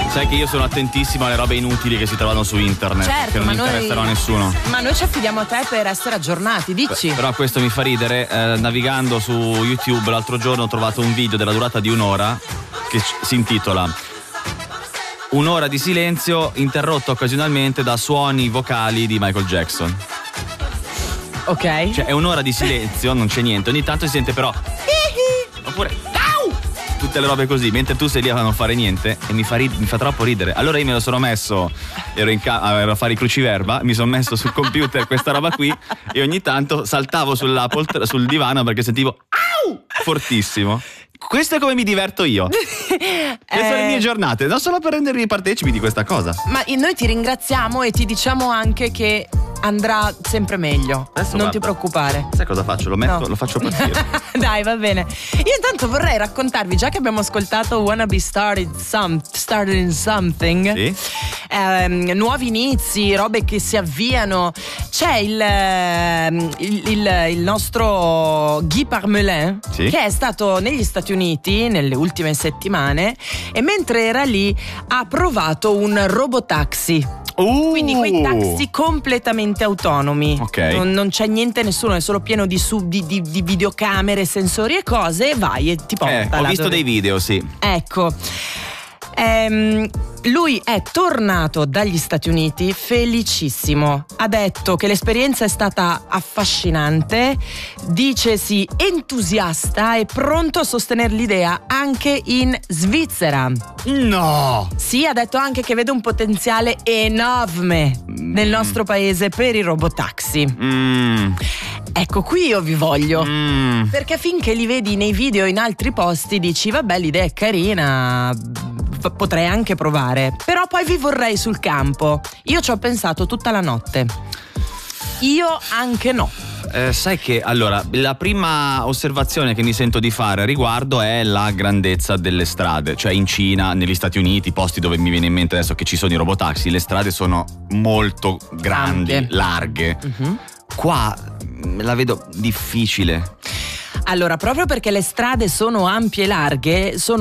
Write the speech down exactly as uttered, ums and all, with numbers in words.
Sai che io sono attentissimo alle robe inutili che si trovano su internet, certo, che non ma interessano noi, a nessuno. Ma noi ci affidiamo a te per essere aggiornati, dici? Beh, però questo mi fa ridere, eh, navigando su YouTube l'altro giorno ho trovato un video della durata di un'ora che si intitola Un'ora di silenzio interrotto occasionalmente da suoni vocali di Michael Jackson. Ok. Cioè è un'ora di silenzio, non c'è niente, ogni tanto si sente però oppure tutte le robe così, mentre tu sei lì a non fare niente e mi fa, rid- mi fa troppo ridere. Allora io me lo sono messo, ero, in ca- ero a fare i cruciverba, mi sono messo sul computer questa roba qui e ogni tanto saltavo sull'Apple, sul divano perché sentivo au! Fortissimo. Questo è come mi diverto io. Queste eh... sono le mie giornate, non solo per rendervi partecipi di questa cosa. Ma noi ti ringraziamo e ti diciamo anche che andrà sempre meglio. Adesso non guarda, ti preoccupare. Sai cosa faccio? Lo metto, no. Lo faccio partire. Dai, va bene. Io intanto vorrei raccontarvi, già che abbiamo ascoltato Wanna Be Started, some, started in Something, sì? ehm, nuovi inizi, robe che si avviano. C'è il, il, il, il nostro Guy Parmelin, sì? Che è stato negli Stati Uniti nelle ultime settimane e mentre era lì ha provato un robotaxi. Uh. Quindi quei taxi completamente autonomi. Okay. Non, non c'è niente, nessuno, è solo pieno di, sub, di, di, di videocamere, sensori e cose, e vai e ti porta. Eh, ho visto dove... dei video, sì. Ecco. Ehm, lui è tornato dagli Stati Uniti felicissimo. Ha detto che l'esperienza è stata affascinante, dicesi entusiasta e pronto a sostenere l'idea anche in Svizzera. No! Sì, ha detto anche che vede un potenziale enorme mm. nel nostro paese per i robotaxi. Mm. Ecco, qui io vi voglio. Mm. Perché finché li vedi nei video in altri posti dici vabbè, l'idea è carina, potrei anche provare, però poi vi vorrei sul campo. Io ci ho pensato tutta la notte. Io anche no. Eh, sai che allora la prima osservazione che mi sento di fare a riguardo è la grandezza delle strade. Cioè in Cina, negli Stati Uniti, posti dove mi viene in mente adesso che ci sono i robotaxi, le strade sono molto grandi, ampie, larghe. Uh-huh. Qua la vedo difficile. Allora, proprio perché le strade sono ampie e larghe, sono